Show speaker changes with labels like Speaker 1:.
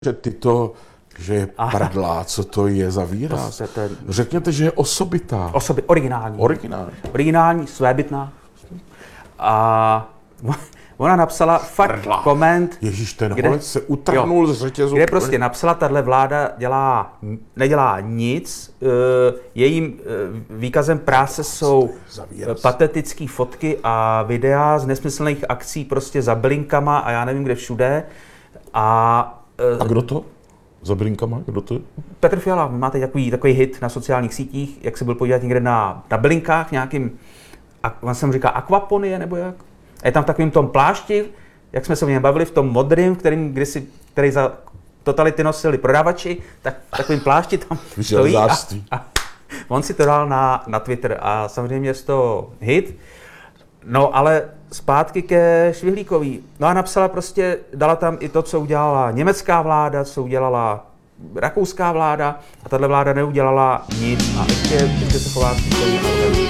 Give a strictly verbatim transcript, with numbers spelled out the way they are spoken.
Speaker 1: Že ty to, že je prdlá, co to je za výraz?
Speaker 2: To, to, to,
Speaker 1: Řekněte, že je osobitá.
Speaker 2: Osoby, originální.
Speaker 1: Originální.
Speaker 2: Originální, svébytná. A ona napsala fakt
Speaker 1: Prdlá.
Speaker 2: Koment,
Speaker 1: Ježíš, ten
Speaker 2: kde,
Speaker 1: holec se utrhnul z řetězu.
Speaker 2: Kde prostě napsala, tahle vláda dělá, nedělá nic, jejím výkazem práce jsou patetické fotky a videa z nesmyslných akcí prostě za blinkama a já nevím kde všude. A,
Speaker 1: a kdo to? Za blinkama? Kdo to je?
Speaker 2: Petr Fiala, máte takový, takový hit na sociálních sítích, jak se byl podívat někde na, na blinkách nějakým, on se mu říká akvaponie nebo jak? A je tam v takovým tom plášti, jak jsme se o něm bavili, v tom modrým, kterým kdysi, který za totality nosili prodavači, tak v takovým plášti tam stojí a, a on si to dal na, na Twitter a samozřejmě je to hit. No ale zpátky ke Švihlíkový. No a napsala prostě, dala tam i to, co udělala německá vláda, co udělala rakouská vláda a tahle vláda neudělala nic a ještě, ještě se chová